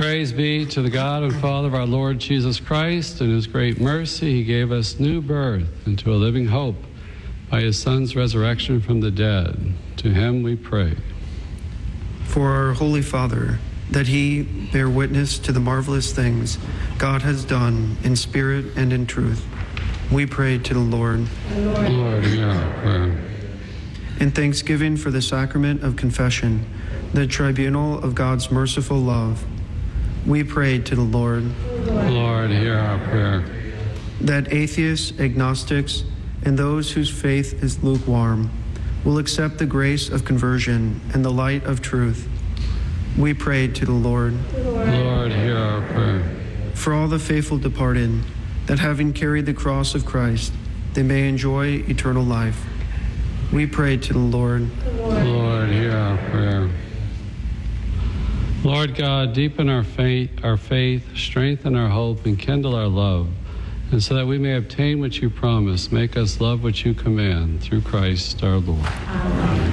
Praise be to the God and Father of our Lord Jesus Christ. In his great mercy, he gave us new birth into a living hope by his Son's resurrection from the dead. To him we pray. For our Holy Father, that he bear witness to the marvelous things God has done in spirit and in truth, we pray to the Lord. Lord, hear our prayer. In thanksgiving for the sacrament of confession, the tribunal of God's merciful love, we pray to the Lord. Lord, hear our prayer. That atheists, agnostics, and those whose faith is lukewarm will accept the grace of conversion and the light of truth, we pray to the Lord. Lord, hear our prayer. For all the faithful departed, that having carried the cross of Christ, they may enjoy eternal life, we pray to the Lord. Lord, hear our prayer. Lord God, deepen our faith, strengthen our hope, and kindle our love, and so that we may obtain what you promise, make us love what you command, through Christ our Lord. Amen.